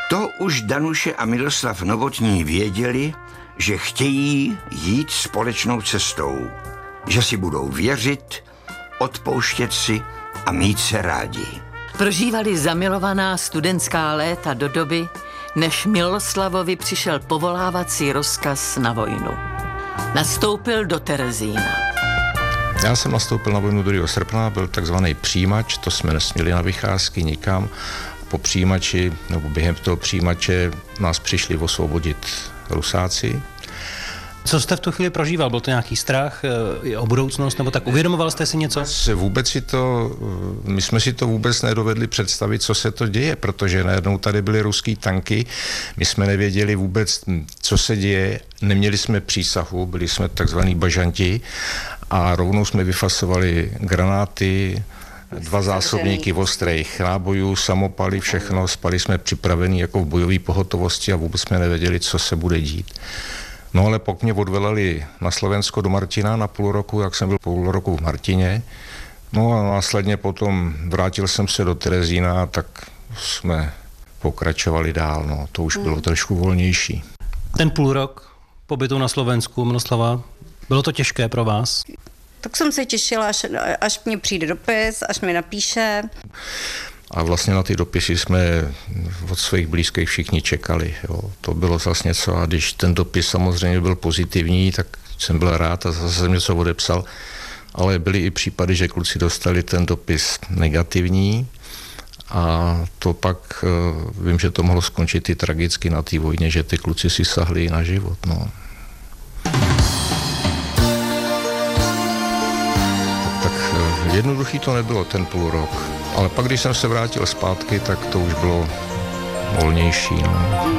To už Danuše a Miroslav Novotní věděli, že chtějí jít společnou cestou, že si budou věřit, odpouštět si a mít se rádi. Prožívali zamilovaná studentská léta do doby, než Miloslavovi přišel povolávací rozkaz na vojnu. Nastoupil do Terezína. Já jsem nastoupil na vojnu 2. srpna, byl takzvaný přijímač, to jsme nesměli na vycházky nikam. Po přijímači, nebo během toho přijímače nás přišli osvobodit Rusáci. Co jste v tu chvíli prožíval? Byl to nějaký strach o budoucnost, nebo tak uvědomoval jste si něco? My jsme si to vůbec nedovedli představit, co se to děje, protože najednou tady byly ruský tanky, my jsme nevěděli vůbec, co se děje, neměli jsme přísahu, byli jsme takzvaní bažanti a rovnou jsme vyfasovali granáty, 2 zásobníky ostrých nábojů, samopaly, všechno, spali jsme připravení jako v bojové pohotovosti a vůbec jsme nevěděli, co se bude dít. No ale pak mě odveleli na Slovensko do Martina na půl roku, jak jsem byl půl roku v Martině. No a následně potom vrátil jsem se do Terezína, tak jsme pokračovali dál, no to už bylo trošku volnější. Ten půl rok pobytu na Slovensku, Miroslava, bylo to těžké pro vás? Tak jsem se těšila, až mě přijde dopis, až mi napíše. A vlastně na ty dopisy jsme od svých blízkých všichni čekali. Jo. To bylo zase něco a když ten dopis samozřejmě byl pozitivní, tak jsem byl rád a zase jsem něco odepsal. Ale byly i případy, že kluci dostali ten dopis negativní a to pak vím, že to mohlo skončit i tragicky na té vojně, že ty kluci si sahli na život. No. Tak jednoduchý to nebylo ten půl rok. Ale pak, když jsem se vrátil zpátky, tak to už bylo volnější. No.